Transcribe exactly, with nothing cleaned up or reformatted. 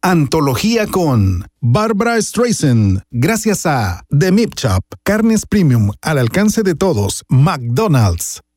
Antología con Barbra Streisand, gracias a The Meat Shop, carnes premium al alcance de todos, McDonald's.